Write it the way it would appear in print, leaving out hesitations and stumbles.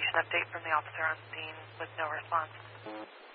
update from the officer on scene with no response.